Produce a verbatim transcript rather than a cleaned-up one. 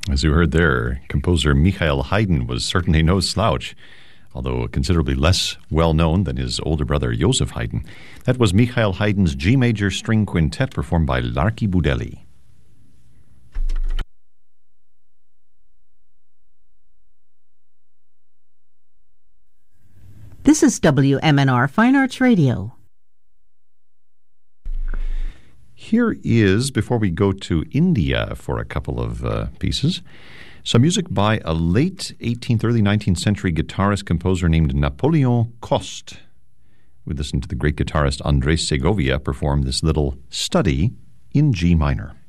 As you heard there, composer Michael Haydn was certainly no slouch, although considerably less well-known than his older brother Joseph Haydn. That was Michael Haydn's G Major String Quintet performed by Larky Budelli. This is W M N R Fine Arts Radio. Here is, before we go to India for a couple of uh, pieces, some music by a late eighteenth, early nineteenth century guitarist-composer named Napoleon Coste. We listen to the great guitarist Andrés Segovia perform this little study in G minor.